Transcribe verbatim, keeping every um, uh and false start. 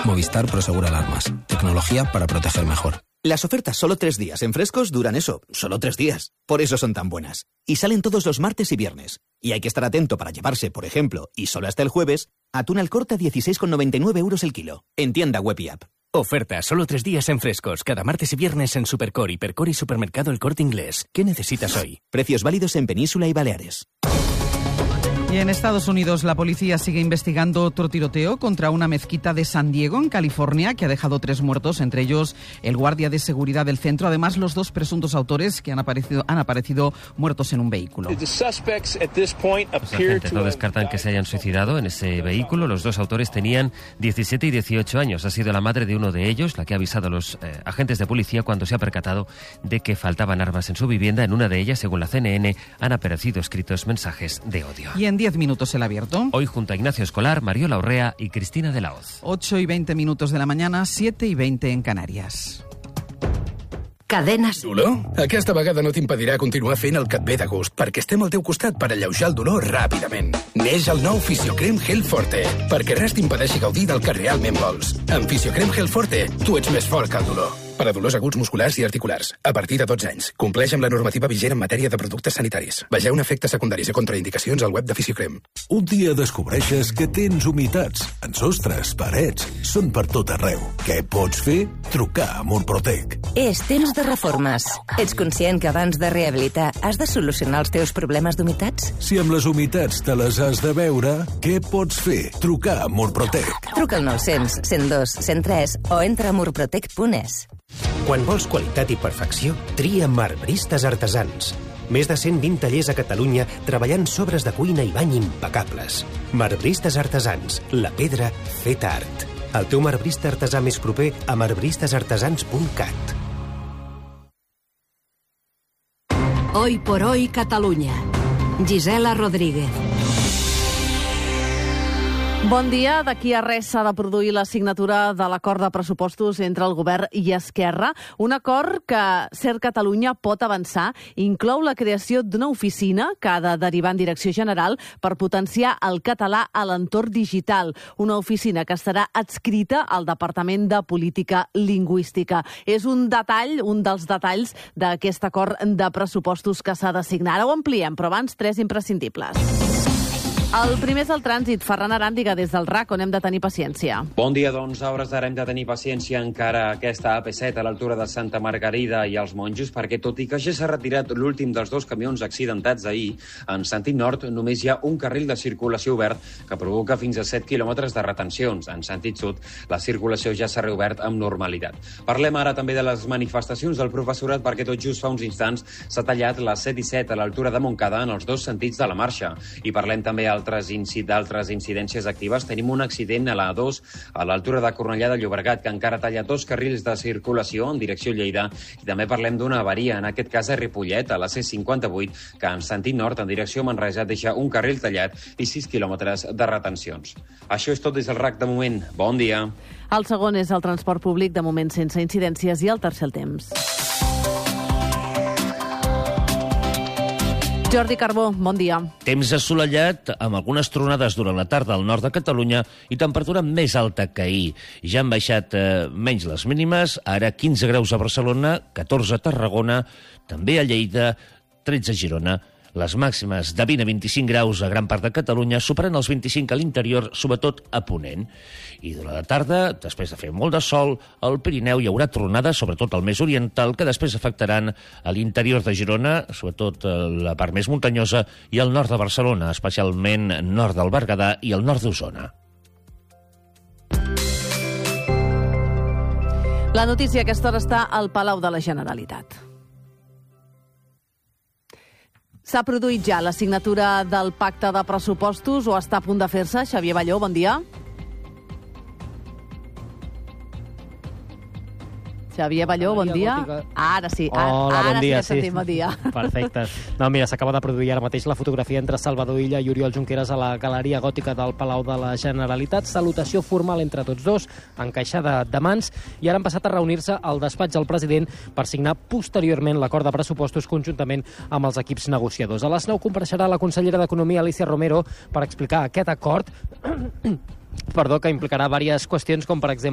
Movistar Prosegur Alarmas. Tecnología para proteger mejor. Las ofertas solo tres días en Frescos duran eso, solo tres días. Por eso son tan buenas. Y salen todos los martes y viernes. Y hay que estar atento para llevarse, por ejemplo, y solo hasta el jueves, atún al corte a dieciséis con noventa y nueve euros el kilo. En tienda web y app. Oferta solo tres días en Frescos, cada martes y viernes en Supercor, Hipercor y Supermercado El Corte Inglés. ¿Qué necesitas hoy? Precios válidos en Península y Baleares. Y en Estados Unidos, la policía sigue investigando otro tiroteo contra una mezquita de San Diego, en California, que ha dejado tres muertos, entre ellos el guardia de seguridad del centro. Además, los dos presuntos autores que han aparecido, han aparecido muertos en un vehículo. Los agentes no descartan que se hayan suicidado en ese vehículo. Los dos autores tenían diecisiete y dieciocho años. Ha sido la madre de uno de ellos la que ha avisado a los eh, agentes de policía cuando se ha percatado de que faltaban armas en su vivienda. En una de ellas, según la C N N, han aparecido escritos mensajes de odio. Y en diez minutos el abierto. Hoy junto a Ignacio Escolar, Mariola Urrea y Cristina de la Hoz. ocho y veinte minutos de la mañana, siete i veinte en Canàries. Cadenes. Dolor? Aquesta vegada no t'impedirà continuar fent el que et ve de gust, perquè estem al teu costat per alleujar el dolor ràpidament. Neix el nou Fisiocrem Gel Forte, perquè res t'impedeixi gaudir del que realment vols. Amb Fisiocrem Gel Forte, tu ets més fort que el dolor. Per a dolors aguts musculars i articulars. A partir de dotze anys. Compleix amb la normativa vigent en matèria de productes sanitaris. Vegeu efectes secundaris i contraindicacions al web de Fisiocrem. Un dia descobreixes que tens humitats en sostres, parets, són per tot arreu. Què pots fer? Trucar a Murprotec. És temps de reformes. Ets conscient que abans de rehabilitar has de solucionar els teus problemes d'humitats? Si amb les humitats te les has de veure, què pots fer? Trucar a Murprotec. Truca al nou-cents, cent dos, cent tres o entra a murprotec punt es. Quan vols qualitat i perfecció, tria Marbristes Artesans. Més de cent vint tallers a Catalunya treballant sobres de cuina i bany impecables. Marbristes Artesans, la pedra feta art. El teu marbrista artesà més proper a marbristes artesans punt cat. Hoy por hoy Catalunya. Gisela Rodríguez. Bon dia. D'aquí a res s'ha de produir la signatura de l'acord de pressupostos entre el govern i Esquerra. Un acord que Ser Catalunya pot avançar. Inclou la creació d'una oficina que ha de derivar en direcció general per potenciar el català a l'entorn digital. Una oficina que estarà adscrita al Departament de Política Lingüística. És un detall, un dels detalls d'aquest acord de pressupostos que s'ha de signar. Ara ho ampliem, però abans tres imprescindibles. El primer és el trànsit. Ferran Aràndiga, des del R A C, on hem de tenir paciència. Bon dia, doncs. A hores d'ara hem de tenir paciència encara aquesta A P set a l'altura de Santa Margarida i els Monjos, perquè tot i que ja s'ha retirat l'últim dels dos camions accidentats ahir, en sentit nord només hi ha un carril de circulació obert que provoca fins a set quilòmetres de retencions. En sentit sud, la circulació ja s'ha reobert amb normalitat. Parlem ara també de les manifestacions del professorat, perquè tot just fa uns instants s'ha tallat la C disset a l'altura de Montcada en els dos sentits de la marxa. I parlem també al d'altres incidències actives. Tenim un accident a la A dos a l'altura de Cornellà de Llobregat que encara talla dos carrils de circulació en direcció Lleida, i també parlem d'una avaria, en aquest cas a Ripollet, a la C cinquanta-vuit, que en sentit nord, en direcció Manresa, deixa un carril tallat i sis quilòmetres de retencions. Això és tot des del R A C de moment. Bon dia. El segon és el transport públic, de moment sense incidències, i el tercer el temps. Jordi Carbó, bon dia. Temps assolellat, amb algunes tronades durant la tarda al nord de Catalunya i temperatura més alta que ahir. Ja han baixat eh, menys les mínimes, ara quinze graus a Barcelona, catorze a Tarragona, també a Lleida, tretze a Girona. Les màximes de vint a vint-i-cinc graus a gran part de Catalunya, superant els vint-i-cinc a l'interior, sobretot a Ponent. I durant la tarda, després de fer molt de sol, al Pirineu hi haurà tronades, sobretot al més oriental, que després afectaran a l'interior de Girona, sobretot la part més muntanyosa, i al nord de Barcelona, especialment nord del Berguedà i el nord d'Osona. La notícia a aquesta hora està al Palau de la Generalitat. S'ha produït ja la signatura del pacte de pressupostos o està a punt de fer-se? Xavier Balló, bon dia. Xavier Balló, bon dia. Ara sí, ara, Hola, ara bon dia, sí que sentim, bon dia. Perfecte. No, mira, s'acaba de produir ara mateix la fotografia entre Salvador Illa i Oriol Junqueras a la Galeria Gòtica del Palau de la Generalitat. Salutació formal entre tots dos, encaixada de mans, i ara han passat a reunir-se al despatx del president per signar posteriorment l'acord de pressupostos conjuntament amb els equips negociadors. A les nou compareixerà la consellera d'Economia, Alicia Romero, per explicar aquest acord perdó, que implicarà diverses qüestions, com per exemple